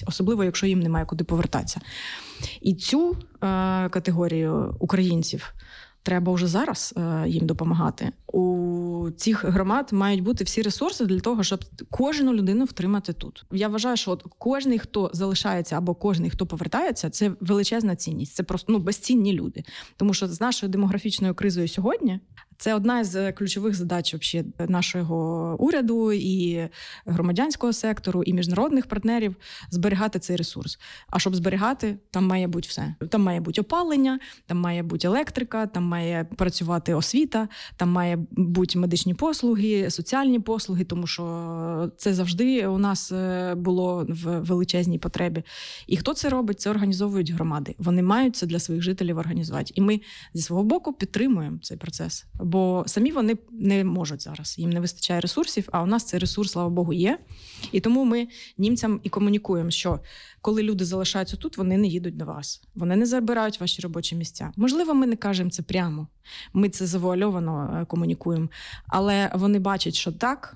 десь, особливо, якщо їм немає куди повертатися. І цю категорію українців треба вже зараз їм допомагати. У цих громад мають бути всі ресурси для того, щоб кожну людину втримати тут. Я вважаю, що кожен, хто залишається або кожен, хто повертається, це величезна цінність. Це просто безцінні люди. Тому що з нашою демографічною кризою сьогодні це одна з ключових задач вообще нашого уряду і громадянського сектору, і міжнародних партнерів – зберігати цей ресурс. А щоб зберігати, там має бути все. Там має бути опалення, там має бути електрика, там має працювати освіта, там має бути медичні послуги, соціальні послуги, тому що це завжди у нас було в величезній потребі. І хто це робить? Це організовують громади. Вони мають це для своїх жителів організувати. І ми зі свого боку підтримуємо цей процес. Бо самі вони не можуть зараз. Їм не вистачає ресурсів, а у нас цей ресурс, слава Богу, є. І тому ми німцям і комунікуємо, що коли люди залишаються тут, вони не їдуть до вас. Вони не забирають ваші робочі місця. Можливо, ми не кажемо це прямо. Ми це завуальовано комунікуємо. Але вони бачать, що так,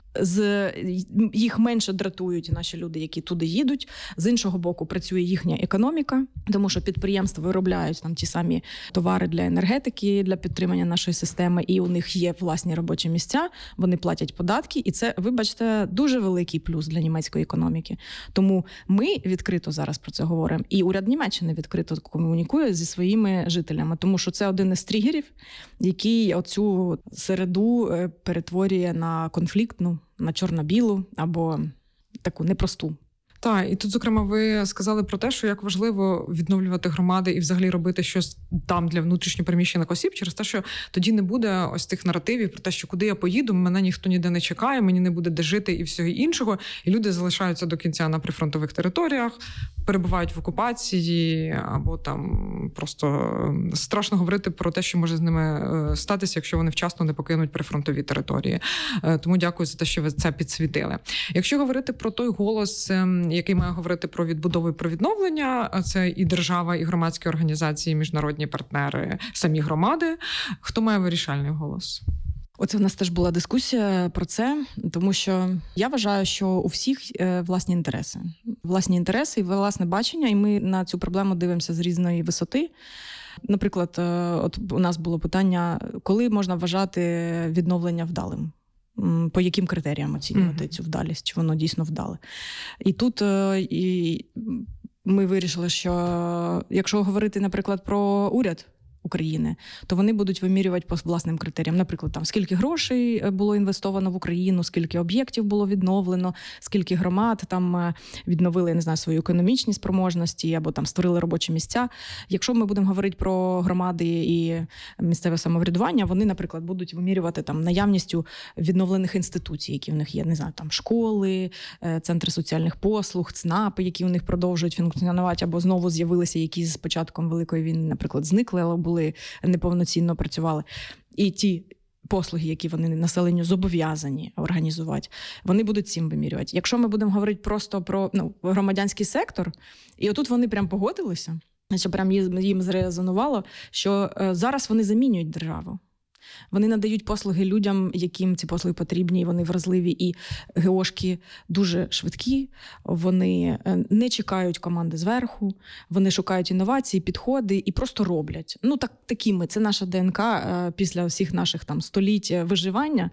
їх менше дратують наші люди, які туди їдуть. З іншого боку, працює їхня економіка, тому що підприємства виробляють там ті самі товари для енергетики, для підтримання нашої системи, і у них є власні робочі місця, вони платять податки, і це, вибачте, дуже великий плюс для німецької економіки. Тому ми відкрито зараз про це говоримо, і уряд Німеччини відкрито комунікує зі своїми жителями, тому що це один із тригерів, який оцю середу перетворює на конфліктну, на чорно-білу або таку непросту. Так, і тут, зокрема, ви сказали про те, що як важливо відновлювати громади і взагалі робити щось там для внутрішньопереміщених осіб, через те, що тоді не буде ось тих наративів про те, що куди я поїду, мене ніхто ніде не чекає, мені не буде де жити і всього іншого. І люди залишаються до кінця на прифронтових територіях, перебувають в окупації, або там просто страшно говорити про те, що може з ними статися, якщо вони вчасно не покинуть прифронтові території. Тому дякую за те, що ви це підсвітили. Якщо говорити про той голос, який має говорити про відбудову і про відновлення, це і держава, і громадські організації, і міжнародні партнери, самі громади. Хто має вирішальний голос? Оце в нас теж була дискусія про це, тому що я вважаю, що у всіх власні інтереси. Власні інтереси і власне бачення, і ми на цю проблему дивимося з різної висоти. Наприклад, от у нас було питання, коли можна вважати відновлення вдалим? По яким критеріям оцінювати цю вдалість, чи воно дійсно вдале. І тут ми вирішили, що якщо говорити, наприклад, про уряд України, то вони будуть вимірювати по власним критеріям. Наприклад, там скільки грошей було інвестовано в Україну, скільки об'єктів було відновлено, скільки громад там відновили, я не знаю, свої економічні спроможності або там створили робочі місця. Якщо ми будемо говорити про громади і місцеве самоврядування, вони, наприклад, будуть вимірювати там наявністю відновлених інституцій, які в них є, не знаю, там школи, центри соціальних послуг, ЦНАПи, які у них продовжують функціонувати, або знову з'явилися якісь з початком Великої війни, наприклад, зникли, але були неповноцінно працювали. І ті послуги, які вони населенню зобов'язані організувати, вони будуть цим вимірювати. Якщо ми будемо говорити просто про громадянський сектор, і отут вони прям погодилися, що прям їм зрезонувало, що зараз вони замінюють державу. Вони надають послуги людям, яким ці послуги потрібні, вони вразливі, і ГОшки дуже швидкі, вони не чекають команди зверху, вони шукають інновації, підходи і просто роблять. Такі ми, це наша ДНК після всіх наших там століть виживання,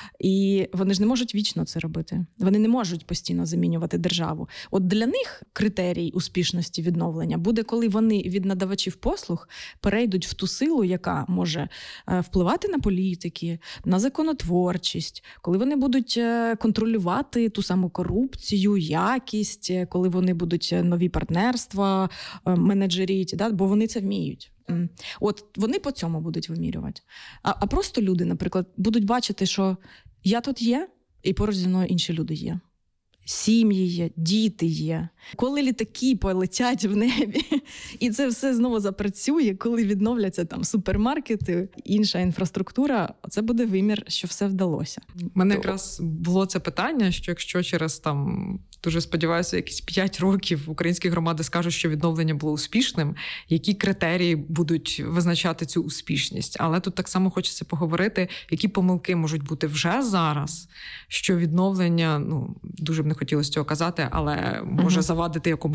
і вони ж не можуть вічно це робити. Вони не можуть постійно замінювати державу. От для них критерій успішності відновлення буде, коли вони від надавачів послуг перейдуть в ту силу, яка може впливати на політики, на законотворчість, коли вони будуть контролювати ту саму корупцію, якість, коли вони будуть нові партнерства менеджерити, бо вони це вміють. От вони по цьому будуть вимірювати. А просто люди, наприклад, будуть бачити, що я тут є, і поруч зі мною інші люди є. Сім'ї є, діти є. Коли літаки полетять в небі, і це все знову запрацює, коли відновляться там супермаркети, інша інфраструктура, це буде вимір, що все вдалося. У мене якраз було це питання, що якщо через там, дуже сподіваюся, якісь 5 років українські громади скажуть, що відновлення було успішним, які критерії будуть визначати цю успішність. Але тут так само хочеться поговорити, які помилки можуть бути вже зараз, що відновлення, дуже б не хотілося цього казати, але може завадити якомусь